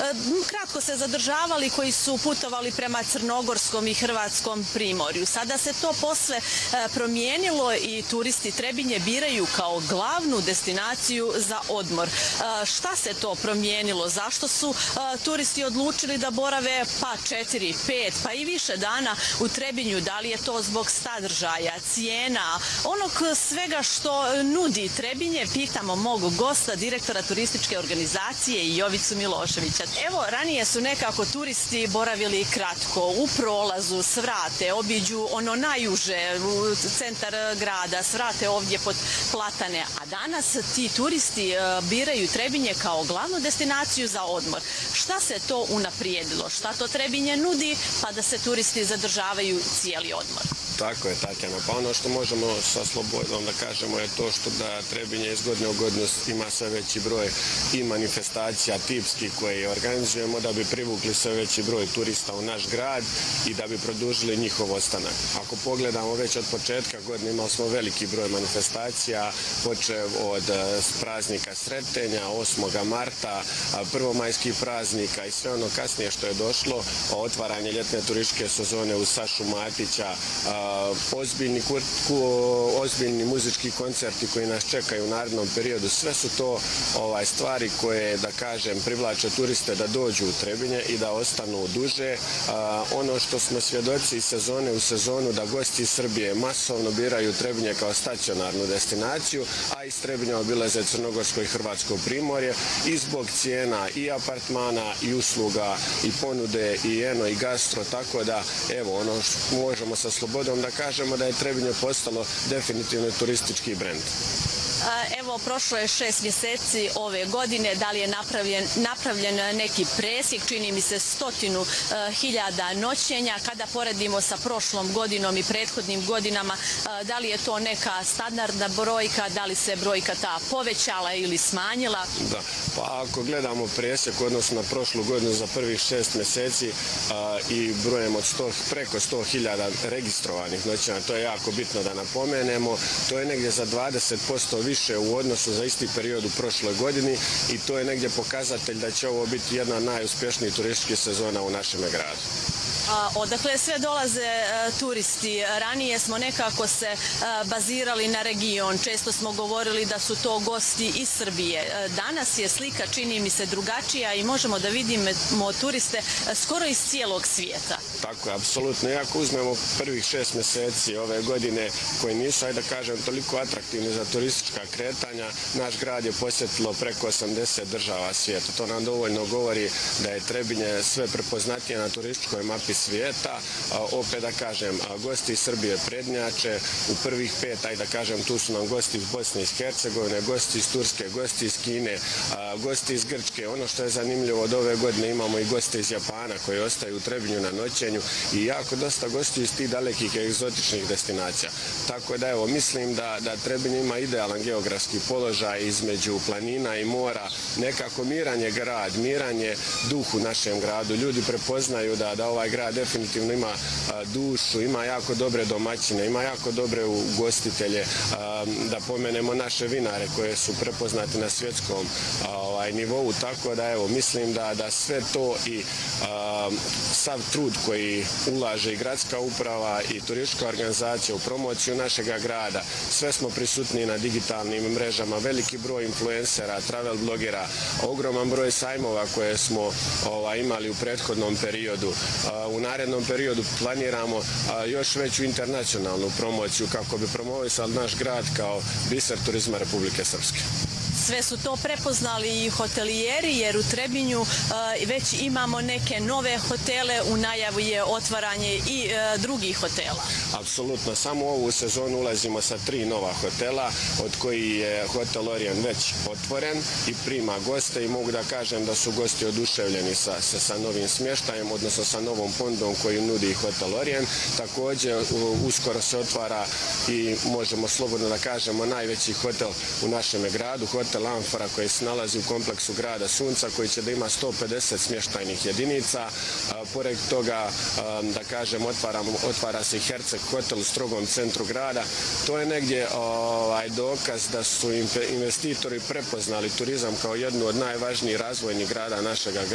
kratko se zadržavali, koji su putovali prema Crnogorskom i Hrvatskom primorju. Sada se to posle promijenilo i turisti Trebinje biraju kao glavnu destinaciju za odmor. Šta se to promijenilo? Zašto su turisti odlučili da borave pa 4, 5 pa i više dana u Trebinju? Da li je to zbog sadržaja, cijena, onog svega što nudi Trebinje? Pitamo mog gosta, direktora turističke organizacije Jovicu Miloševića. Evo, ranije su nekako turisti boravili kratko, u prolazu, svrate, obiđu ono najuže, u centar grada, svrate ovdje pod platane, a danas ti turisti biraju Trebinje kao glavnu destinaciju za odmor. Šta se to unaprijedilo? Šta to Trebinje nudi pa da se turisti zadržavaju cijeli odmor? Tako je, Tatjana. Pa ono što možemo sa slobodom da kažemo je to što da Trebinje iz godine u godinu ima sve veći broj i manifestacija tipskih koje organizujemo da bi privukli sve veći broj turista u naš grad i da bi produžili njihov ostanak. Ako pogledamo već od početka godine imali smo veliki broj manifestacija, počev od praznika Sretenja, 8. marta, prvomajskih praznika i sve ono kasnije što je došlo, otvaranje ljetne turističke sezone uz Sašu Matića, ozbiljni muzički koncerti koji nas čekaju u narednom periodu. Sve su to stvari koje, da kažem, privlače turiste da dođu u Trebinje i da ostanu duže. Ono što smo svjedoci iz sezone u sezonu da gosti iz Srbije masovno biraju Trebinje kao stacionarnu destinaciju, a iz Trebinja obilaze Crnogorsko i Hrvatsko primorje i zbog cijena i apartmana i usluga i ponude i eno i gastro, tako da evo ono što možemo sa slobodom da kažemo da je Trebinje postalo definitivno turistički brend. Evo, prošlo je 6 mjeseci ove godine, da li je napravljen neki presjek, čini mi se 100.000 noćenja. Kada poredimo sa prošlom godinom i prethodnim godinama, da li je to neka standardna brojka, da li se brojka ta povećala ili smanjila? Da, pa ako gledamo presjek odnosno na prošlu godinu za prvih 6 mjeseci i brojem od preko 100.000 registrovanih noćenja, to je jako bitno da napomenemo, to je negdje za 20% više u odnosu za isti period u prošloj godini i to je negdje pokazatelj da će ovo biti jedna od najuspješnijih turističkih sezona u našem gradu. Odakle sve dolaze turisti? Ranije smo nekako se bazirali na region, često smo govorili da su to gosti iz Srbije. Danas je slika, čini mi se, drugačija i možemo da vidimo turiste skoro iz cijelog svijeta. Tako je, apsolutno. I ako uzmemo prvih 6 mjeseci ove godine koji nisu, ajde da kažem, toliko atraktivni za turistička kretanja, naš grad je posjetilo preko 80 država svijeta. To nam dovoljno govori da je Trebinje sve prepoznatije na turističkoj mapi svijeta. Opet da kažem, gosti iz Srbije prednjače, u prvih 5, ajde da kažem, tu su nam gosti iz Bosne i Hercegovine, gosti iz Turske, gosti iz Kine, gosti iz Grčke. Ono što je zanimljivo od ove godine imamo i goste iz Japana koji ostaju u Trebinju na noćenju i jako dosta gostiju iz tih dalekih egzotičnih destinacija. Tako da evo, mislim da Trebinje ima idealan geografski položaj između planina i mora, nekako miran je grad, miran je duh u našem gradu. Ljudi prepoznaju da ovaj grad definitivno ima dušu, ima jako dobre domaćine, ima jako dobre ugostitelje, da pomenemo naše vinare koje su prepoznati na svjetskom nivou, tako da evo, mislim da sve to i sav trud koji ulaže i gradska uprava i turistička organizacija u promociju našega grada, sve smo prisutni na digitalnim mrežama, veliki broj influencera, travel blogera, ogroman broj sajmova koje smo imali u prethodnom periodu. U narednom periodu planiramo još veću internacionalnu promociju kako bi promovisali naš grad kao biser turizma Republike Srpske. Sve su to prepoznali i hotelijeri, jer u Trebinju već imamo neke nove hotele, u najavu je otvaranje i drugih hotela. Apsolutno, samo u ovu sezonu ulazimo sa 3 nova hotela, od koji je Hotel Orient već otvoren i prima goste i mogu da kažem da su gosti oduševljeni sa novim smještajem, odnosno sa novom ponudom koju nudi Hotel Orient. Također, uskoro se otvara i možemo slobodno da kažemo najveći hotel u našem gradu, Hotel Amfora, koji se nalazi u kompleksu grada Sunca, koji će da ima 150 smještajnih jedinica. Pored toga, da kažem, otvara se i Herceg hotel u strogom centru grada. To je negdje dokaz da su investitori prepoznali turizam kao jednu od najvažnijih razvojnih grada našeg grada.